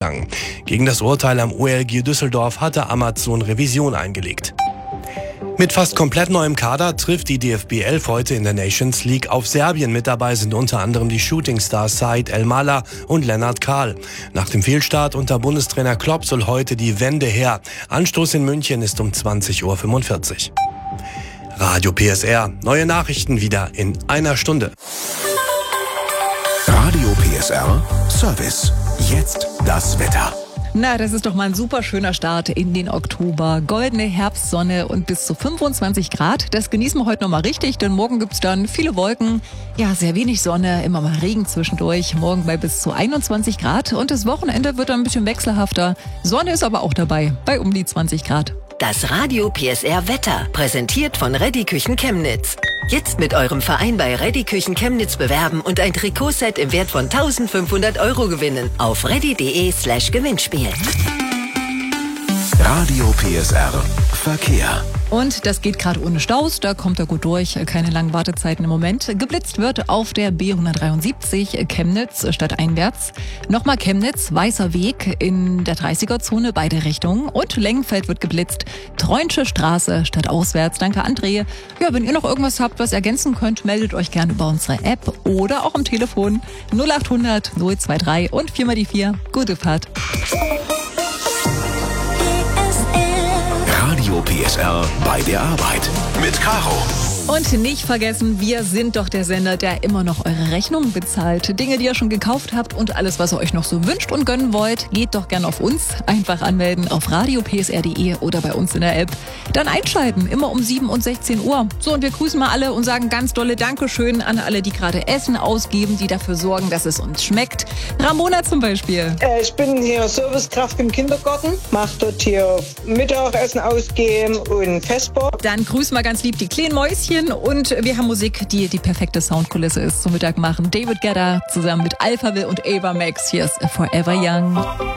ausgegangen. Gegen das Urteil am OLG Düsseldorf hatte Amazon Revision eingelegt. Mit fast komplett neuem Kader trifft die DFB 11 heute in der Nations League auf Serbien. Mit dabei sind unter anderem die Shootingstars Said El-Mala und Lennart Kahl. Nach dem Fehlstart unter Bundestrainer Klopp soll heute die Wende her. Anstoß in München ist um 20:45 Uhr. Radio PSR. Neue Nachrichten wieder in einer Stunde. Radio PSR Service. Jetzt das Wetter. Na, das ist doch mal ein super schöner Start in den Oktober. Goldene Herbstsonne und bis zu 25 Grad. Das genießen wir heute noch mal richtig, denn morgen gibt's dann viele Wolken. Ja, sehr wenig Sonne, immer mal Regen zwischendurch. Morgen bei bis zu 21 Grad und das Wochenende wird dann ein bisschen wechselhafter. Sonne ist aber auch dabei, bei um die 20 Grad. Das Radio PSR Wetter, präsentiert von Reddy Küchen Chemnitz. Jetzt mit eurem Verein bei Reddy Küchen Chemnitz bewerben und ein Trikotset im Wert von 1.500 € gewinnen. Auf reddy.de/Gewinnspiel. Radio PSR Verkehr. Und das geht gerade ohne Staus, da kommt er gut durch, keine langen Wartezeiten im Moment. Geblitzt wird auf der B173 Chemnitz stadteinwärts. Nochmal Chemnitz, Weißer Weg in der 30er-Zone, beide Richtungen. Und Lengenfeld wird geblitzt, Treunsche Straße stadtauswärts. Danke, André. Ja, wenn ihr noch irgendwas habt, was ergänzen könnt, meldet euch gerne über unsere App oder auch am Telefon 0800 023 und 4 mal die 4. Gute Fahrt. Radio PSR bei der Arbeit mit Caro. Und nicht vergessen, wir sind doch der Sender, der immer noch eure Rechnungen bezahlt. Dinge, die ihr schon gekauft habt und alles, was ihr euch noch so wünscht und gönnen wollt, geht doch gern auf uns. Einfach anmelden auf radiopsr.de oder bei uns in der App. Dann einschalten, immer um 7 und 16 Uhr. So, und wir grüßen mal alle und sagen ganz dolle Dankeschön an alle, die gerade Essen ausgeben, die dafür sorgen, dass es uns schmeckt. Ramona zum Beispiel. Ich bin hier Servicekraft im Kindergarten, mache dort hier Mittagessen ausgeben und Vesper. Dann grüßen wir ganz lieb die kleinen Mäuschen. Und wir haben Musik, die die perfekte Soundkulisse ist zum Mittag machen. David Guetta zusammen mit Alphaville und Ava Max. Hier ist Forever Young.